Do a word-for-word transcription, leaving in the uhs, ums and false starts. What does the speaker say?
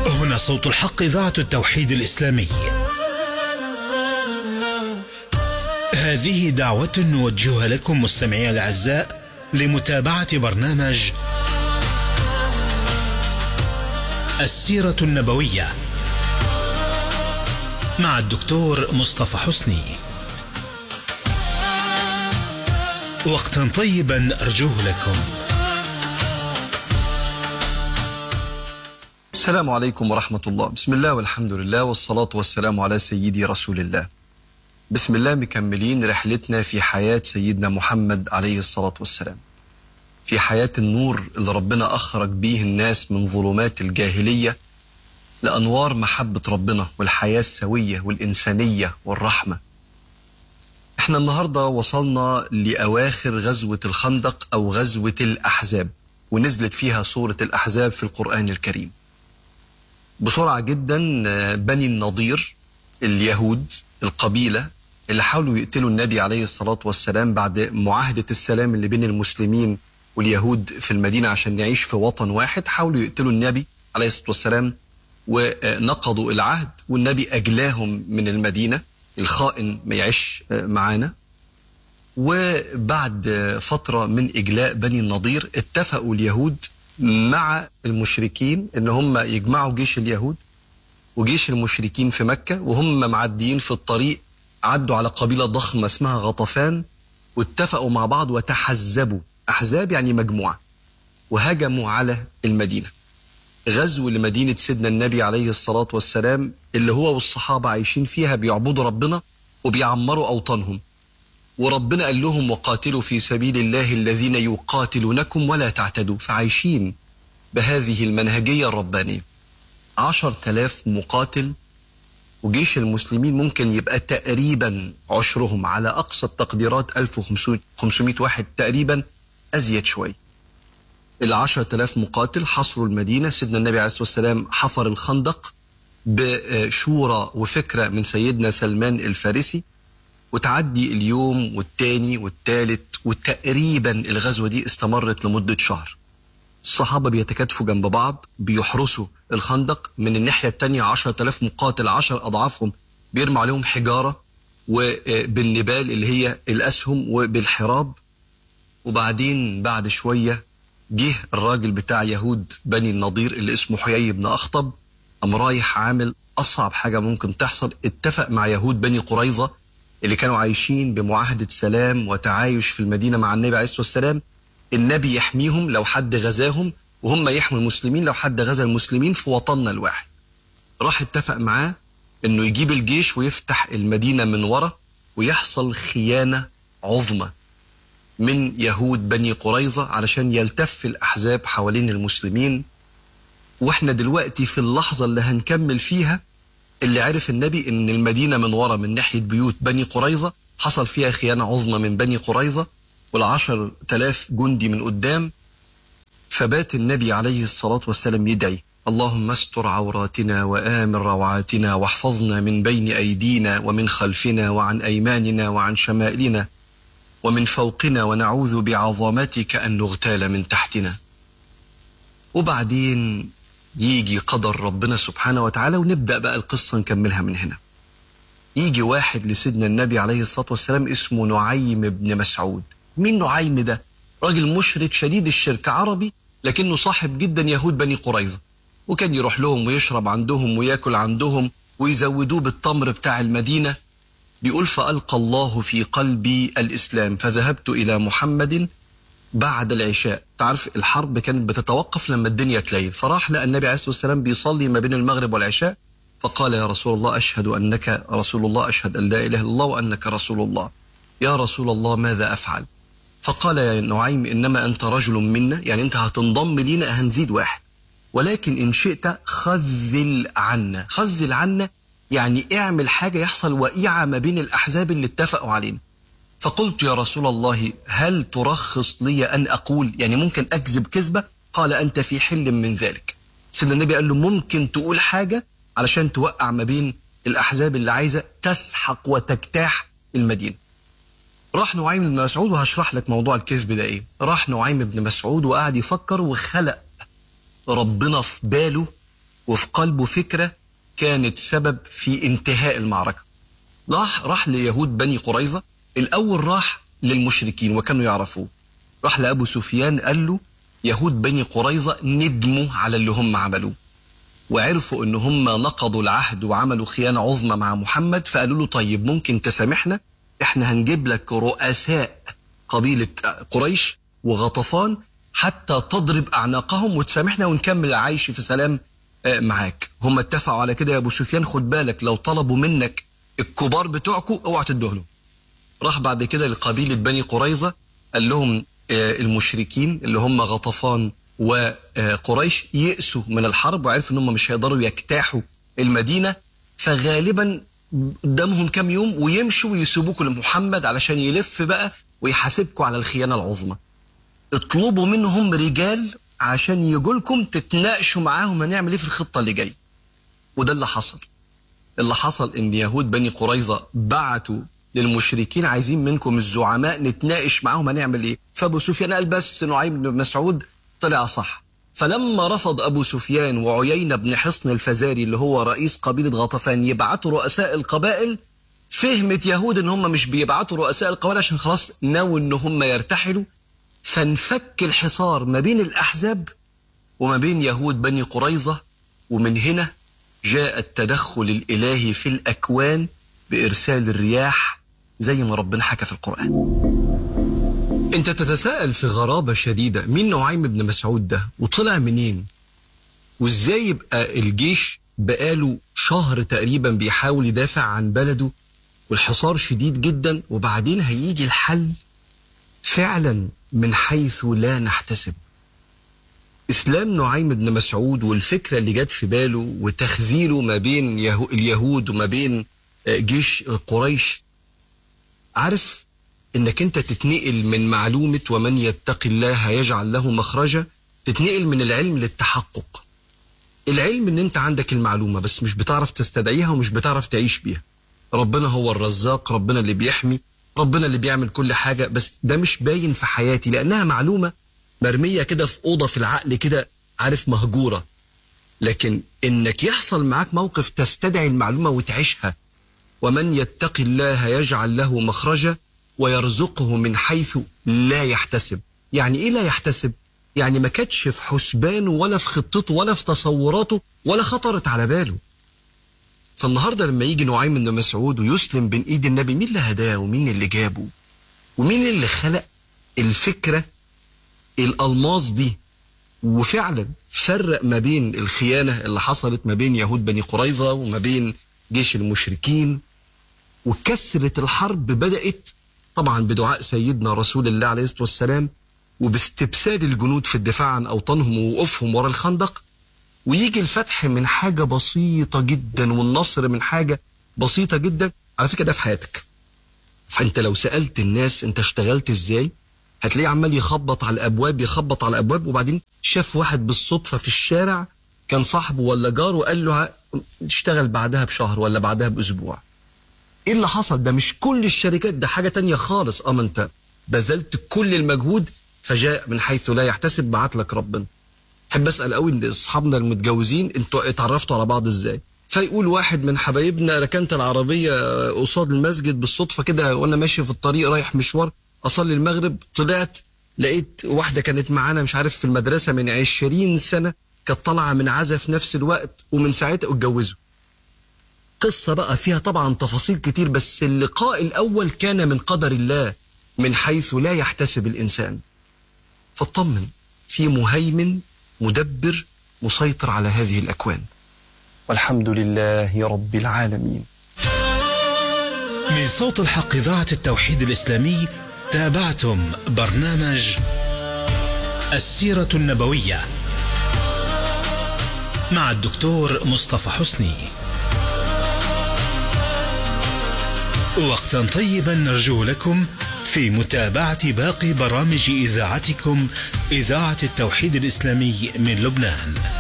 هنا صوت الحق، إذاعة التوحيد الإسلامي. هذه دعوة نوجهها لكم مستمعي الأعزاء لمتابعة برنامج السيرة النبوية مع الدكتور مصطفى حسني. وقتا طيبا أرجوه لكم. السلام عليكم ورحمة الله. بسم الله والحمد لله والصلاة والسلام على سيدي رسول الله. بسم الله مكملين رحلتنا في حياة سيدنا محمد عليه الصلاة والسلام، في حياة النور اللي ربنا أخرج به الناس من ظلمات الجاهلية لأنوار محبة ربنا والحياة السوية والإنسانية والرحمة. احنا النهاردة وصلنا لأواخر غزوة الخندق أو غزوة الأحزاب، ونزلت فيها سورة الأحزاب في القرآن الكريم. بسرعة جدا، بني النضير اليهود القبيلة اللي حاولوا يقتلوا النبي عليه الصلاة والسلام بعد معاهدة السلام اللي بين المسلمين واليهود في المدينة عشان نعيش في وطن واحد، حاولوا يقتلوا النبي عليه الصلاة والسلام ونقضوا العهد، والنبي أجلاهم من المدينة، الخائن ما يعيش معانا. وبعد فترة من إجلاء بني النضير اتفقوا اليهود مع المشركين ان هم يجمعوا جيش اليهود وجيش المشركين في مكة، وهم معديين في الطريق عدوا على قبيلة ضخمة اسمها غطفان، واتفقوا مع بعض وتحزبوا، أحزاب يعني مجموعة، وهجموا على المدينة. غزو لمدينة سيدنا النبي عليه الصلاة والسلام اللي هو والصحابة عايشين فيها بيعبدوا ربنا وبيعمروا أوطانهم، وربنا قال لهم وقاتلوا في سبيل الله الذين يقاتلونكم ولا تعتدوا، فعايشين بهذه المنهجية الربانية. عشر تلاف مقاتل، وجيش المسلمين ممكن يبقى تقريبا عشرهم على أقصى التقديرات ألف وخمسمائة واحد، تقريبا أزيد شوي. العشر تلاف مقاتل حصروا المدينة. سيدنا النبي عليه الصلاة والسلام حفر الخندق بشورى وفكرة من سيدنا سلمان الفارسي، وتعدي اليوم والتاني والتالت، وتقريبا الغزوة دي استمرت لمدة شهر. الصحابة بيتكاتفوا جنب بعض بيحرسوا الخندق، من الناحية التانية عشر تلاف مقاتل، عشر أضعافهم بيرموا عليهم حجارة وبالنبال اللي هي الأسهم وبالحراب. وبعدين بعد شوية جه الراجل بتاع يهود بني النضير اللي اسمه حيي بن أخطب، قام رايح عامل أصعب حاجة ممكن تحصل، اتفق مع يهود بني قريظة اللي كانوا عايشين بمعاهدة سلام وتعايش في المدينة مع النبي عليه الصلاة والسلام، النبي يحميهم لو حد غزاهم، وهم يحموا المسلمين لو حد غزا المسلمين في وطننا الواحد. راح اتفق معاه انه يجيب الجيش ويفتح المدينة من ورا، ويحصل خيانة عظمى من يهود بني قريظة علشان يلتف الأحزاب حوالين المسلمين. واحنا دلوقتي في اللحظة اللي هنكمل فيها اللي عرف النبي ان المدينة من ورا من ناحية بيوت بني قريظة حصل فيها خيانة عظمى من بني قريظة، والعشر تلاف جندي من قدام. فبات النبي عليه الصلاة والسلام يدعي: اللهم استر عوراتنا وآمن روعاتنا، واحفظنا من بين أيدينا ومن خلفنا وعن أيماننا وعن شمائلنا ومن فوقنا، ونعوذ بعظمتك أن نغتال من تحتنا. وبعدين يجي قدر ربنا سبحانه وتعالى، ونبدأ بقى القصة نكملها من هنا. يجي واحد لسيدنا النبي عليه الصلاة والسلام اسمه نعيم بن مسعود. مين نعيم ده؟ راجل مشرك شديد الشرك، عربي لكنه صاحب جدا يهود بني قريظة، وكان يروح لهم ويشرب عندهم وياكل عندهم ويزودوه بالتمر بتاع المدينة. بيقول: فألقى الله في قلبي الإسلام فذهبت إلى محمد بعد العشاء. تعرف الحرب كانت بتتوقف لما الدنيا تليل، فراح لقى النبي عليه الصلاة والسلام بيصلي ما بين المغرب والعشاء، فقال: يا رسول الله أشهد أنك رسول الله، أشهد أن لا إله إلا الله وأنك رسول الله. يا رسول الله ماذا أفعل؟ فقال: يا نعيم إنما أنت رجل منا، يعني أنت هتنضم لينا، هنزيد واحد، ولكن إن شئت خذل عنا. خذل عنا يعني اعمل حاجة يحصل وقيعة ما بين الأحزاب اللي اتفقوا علينا. فقلت: يا رسول الله هل ترخص لي أن أقول، يعني ممكن أكذب كذبة؟ قال: أنت في حل من ذلك. سيدنا النبي قال له: ممكن تقول حاجة علشان توقع ما بين الأحزاب اللي عايزة تسحق وتجتاح المدينة. راح نعيم بن مسعود، وهشرح لك موضوع الكذب ده ايه. راح نعيم بن مسعود وقعد يفكر، وخلق ربنا في باله وفي قلبه فكرة كانت سبب في انتهاء المعركة. راح راح ليهود بني قريظة. الأول راح للمشركين وكانوا يعرفوه، راح لأبو سفيان قال له يهود بني قريظة ندموا على اللي هم عملوه، وعرفوا ان هم نقضوا العهد وعملوا خيانة عظمى مع محمد، فقالوا له طيب ممكن تسامحنا، احنا هنجيب لك رؤساء قبيلة قريش وغطفان حتى تضرب أعناقهم وتسامحنا ونكمل عايش في سلام معاك. هم اتفقوا على كده يا أبو سفيان، خد بالك لو طلبوا منك الكبار بتوعكم اوعى تدهلهم. راح بعد كده لقبيلة بني قريظة قال لهم المشركين اللي هم غطفان وقريش يئسوا من الحرب وعرفوا ان هم مش هيقدروا يجتاحوا المدينة، فغالبا قدامهم كام يوم ويمشوا ويسيبوكوا لمحمد علشان يلف بقى ويحاسبكوا على الخيانة العظمى. اطلبوا منهم رجال عشان يجولكم تتناقشوا معاهم هنعمل ايه في الخطة اللي جاية. وده اللي حصل. اللي حصل ان يهود بني قريظة بعتوا للمشركين عايزين منكم الزعماء نتناقش معاهم هنعمل ايه. فابو سفيان قال بس نعيم بن مسعود طلع صح. فلما رفض ابو سفيان وعيينة بن حصن الفزاري اللي هو رئيس قبيلة غطفان يبعتوا رؤساء القبائل، فهمت يهود ان هم مش بيبعتوا رؤساء القبائل عشان خلاص ناووا ان هم يرتحلوا، فانفك الحصار ما بين الاحزاب وما بين يهود بني قريظة. ومن هنا جاء التدخل الالهي في الاكوان بارسال الرياح زي ما ربنا حكى في القرآن. انت تتساءل في غرابة شديدة مين نعيم بن مسعود ده وطلع منين وازاي يبقى الجيش بقاله شهر تقريبا بيحاول يدافع عن بلده والحصار شديد جدا وبعدين هيجي الحل فعلا من حيث لا نحتسب. اسلام نعيم بن مسعود والفكرة اللي جت في باله وتخذيله ما بين يهو اليهود وما بين جيش قريش، عارف انك انت تتنقل من معلومة ومن يتق الله يجعل له مخرجا، تتنقل من العلم للتحقق. العلم ان انت عندك المعلومة بس مش بتعرف تستدعيها ومش بتعرف تعيش بيها. ربنا هو الرزاق، ربنا اللي بيحمي، ربنا اللي بيعمل كل حاجة، بس ده مش باين في حياتي لانها معلومة مرمية كده في اوضة في العقل كده، عارف، مهجورة. لكن انك يحصل معاك موقف تستدعي المعلومة وتعيشها. ومن يتق الله يجعل له مخرجا ويرزقه من حيث لا يحتسب. يعني ايه لا يحتسب؟ يعني ما كانتش في حسبانه ولا في خطته ولا في تصوراته ولا خطرت على باله. فالنهارده لما يجي نعيم بن مسعود ويسلم بين ايد النبي، مين اللي هداه ومين اللي جابه ومين اللي خلق الفكرة الألماظ دي، وفعلا فرق ما بين الخيانة اللي حصلت ما بين يهود بني قريظة وما بين جيش المشركين. وكسرة الحرب بدأت طبعا بدعاء سيدنا رسول الله عليه الصلاة والسلام وباستبسال الجنود في الدفاع عن أوطانهم ووقوفهم ورا الخندق، ويجي الفتح من حاجة بسيطة جدا والنصر من حاجة بسيطة جدا. على فكرة ده في حياتك. فأنت لو سألت الناس أنت اشتغلت إزاي هتلاقيه عمال يخبط على الأبواب يخبط على الأبواب، وبعدين شاف واحد بالصدفة في الشارع كان صاحبه ولا جاره وقال له اشتغل بعدها بشهر ولا بعدها بأسبوع. ايه اللي حصل؟ ده مش كل الشركات، ده حاجة تانية خالص. اما انت بذلت كل المجهود فجاء من حيث لا يحتسب، بعت لك ربنا. احب اسال قوي ان اصحابنا المتجوزين انتوا اتعرفتوا على بعض ازاي؟ فيقول واحد من حبايبنا ركنت العربية قصاد المسجد بالصدفة كده وانا ماشي في الطريق رايح مشوار اصلي المغرب، طلعت لقيت واحدة كانت معانا مش عارف في المدرسة من عشرين سنة، كانت طالعة من عزا في نفس الوقت، ومن ساعتها اتجوزوا. قصة بقى فيها طبعا تفاصيل كتير، بس اللقاء الأول كان من قدر الله من حيث لا يحتسب الإنسان. فاطمن، في مهيمن مدبر مسيطر على هذه الأكوان، والحمد لله رب العالمين. من صوت الحق إذاعة التوحيد الإسلامي تابعتم برنامج السيرة النبوية مع الدكتور مصطفى حسني. وقتا طيبا نرجو لكم في متابعة باقي برامج إذاعتكم إذاعة التوحيد الإسلامي من لبنان.